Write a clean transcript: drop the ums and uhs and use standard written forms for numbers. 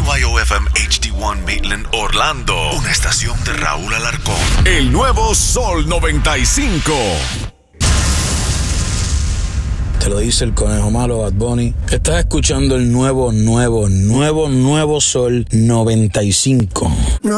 WYOFM HD1 Maitland, Orlando. Una estación de Raúl Alarcón. El nuevo Sol 95. Te lo dice el conejo malo, Bad Bunny. Estás escuchando el nuevo Sol 95.